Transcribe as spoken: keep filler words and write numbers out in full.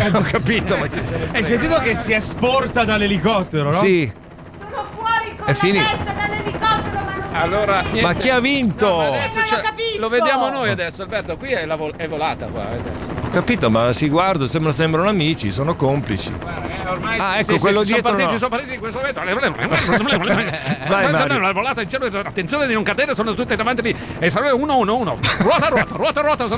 Ho capito, ma chi se ne frega. Hai sentito che si esporta dall'elicottero, no? Sì. Sono fuori con È la finito. testa dall'elicottero, ma non Allora, capisco. Ma chi ha vinto? No, ma adesso non c'è- lo capisco. lo vediamo noi adesso, Alberto. Qui è, la vol- è volata qua. eh, Adesso. Ho capito, ma si guarda, sembra, sembrano amici, sono complici. Eh, ormai Ah, sì, ecco, sì, quello sì, dietro sono partiti, no. sono partiti in questo momento. Vai, Mario. La volata in cielo, attenzione di non cadere, sono tutte davanti lì. E saluto uno uno uno. Ruota ruota, ruota ruota.